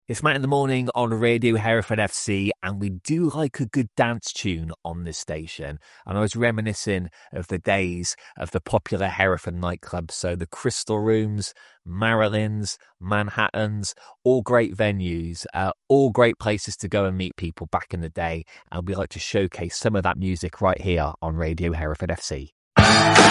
It's Matt in the morning on Radio Hereford FC, and we do like a good dance tune on this station. And I was reminiscing of the days of the popular Hereford nightclubs. So the Crystal Rooms, Marilyn's, Manhattan's, all great venues, all great places to go and meet people back in the day. And we like to showcase some of that music right here on Radio Hereford FC.